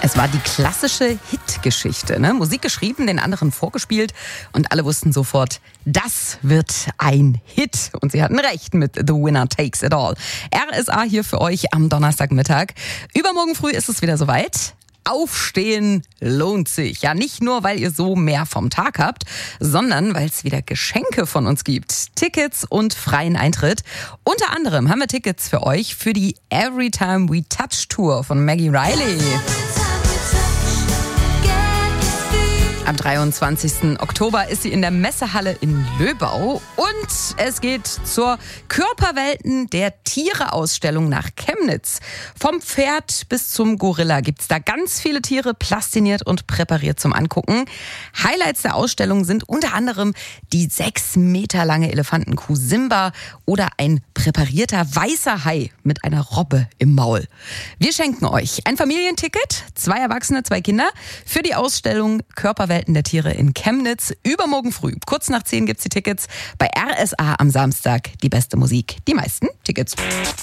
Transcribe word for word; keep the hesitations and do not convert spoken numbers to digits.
Es war die klassische Hitgeschichte, ne? Musik geschrieben, den anderen vorgespielt und alle wussten sofort, das wird ein Hit. Und sie hatten recht mit The Winner Takes It All. R S A hier für euch am Donnerstagmittag. Übermorgen früh ist es wieder soweit. Aufstehen lohnt sich. Ja, nicht nur, weil ihr so mehr vom Tag habt, sondern weil es wieder Geschenke von uns gibt. Tickets und freien Eintritt. Unter anderem haben wir Tickets für euch für die Every Time We Touch Tour von Maggie Riley. Am dreiundzwanzigsten Oktober ist sie in der Messehalle in Löbau und es geht zur Körperwelten der Tiere-Ausstellung nach Chemnitz. Vom Pferd bis zum Gorilla gibt's da ganz viele Tiere plastiniert und präpariert zum Angucken. Highlights der Ausstellung sind unter anderem die sechs Meter lange Elefantenkuh Simba oder ein präparierter weißer Hai mit einer Robbe im Maul. Wir schenken euch ein Familienticket, zwei Erwachsene, zwei Kinder für die Ausstellung Körperwelten der Tiere in Chemnitz. Übermorgen früh, kurz nach zehn gibt's die Tickets. Bei R S A am Samstag die beste Musik, die meisten Tickets.